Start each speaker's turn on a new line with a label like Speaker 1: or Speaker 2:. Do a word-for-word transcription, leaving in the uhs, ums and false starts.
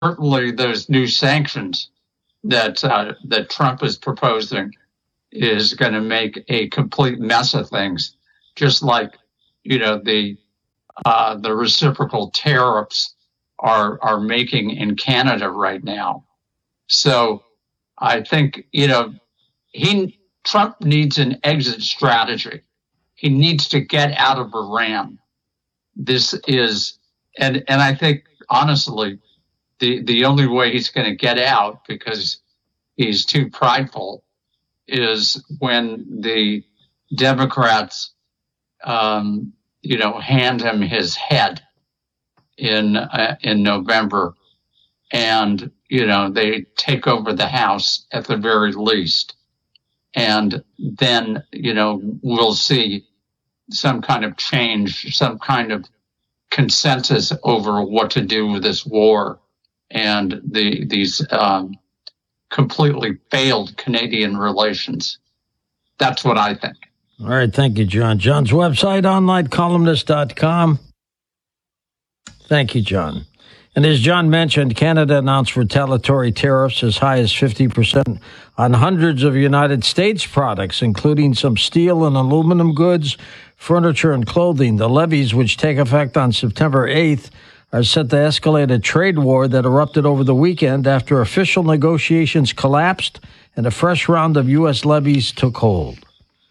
Speaker 1: certainly those new sanctions that uh, that Trump is proposing is going to make a complete mess of things, just like, you know, the uh, the reciprocal tariffs are are making in Canada right now. So I think, you know, he Trump needs an exit strategy. He needs to get out of Iran. This is, and and I think honestly, the the only way he's going to get out, because he's too prideful, is when the Democrats, um, you know, hand him his head in uh, in November, and you know they take over the House at the very least, and then you know we'll see some kind of change, some kind of consensus over what to do with this war and the these um, completely failed Canadian relations. That's what I think.
Speaker 2: All right, thank you, John. John's website, online columnist dot com. Thank you, John. And as John mentioned, Canada announced retaliatory tariffs as high as fifty percent on hundreds of United States products, including some steel and aluminum goods, furniture, and clothing. The levies, which take effect on September eighth, are set to escalate a trade war that erupted over the weekend after official negotiations collapsed and a fresh round of U S levies took hold.